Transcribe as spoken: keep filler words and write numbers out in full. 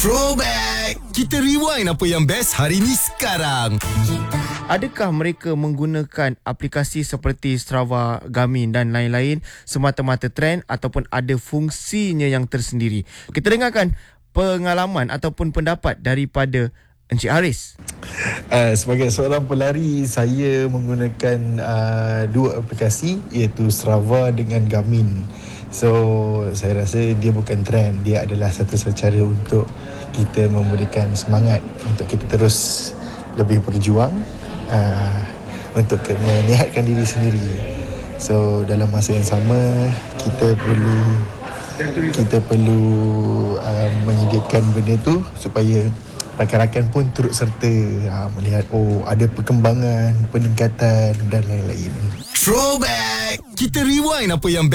Throwback! Kita rewind apa yang best hari ni sekarang. Adakah mereka menggunakan aplikasi seperti Strava, Garmin dan lain-lain semata-mata trend ataupun ada fungsinya yang tersendiri? Kita dengarkan pengalaman ataupun pendapat daripada Encik Haris. Uh, sebagai seorang pelari, saya menggunakan uh, dua aplikasi iaitu Strava dengan Garmin. So, saya rasa dia bukan trend, dia adalah satu-satu cara untuk kita memberikan semangat untuk kita terus lebih berjuang uh, untuk menyihatkan diri sendiri. So, dalam masa yang sama, kita perlu kita perlu uh, menyediakan benda tu supaya rakan-rakan pun turut serta uh, melihat oh ada perkembangan, peningkatan dan lain-lain. Throwback! Kita rewind apa yang best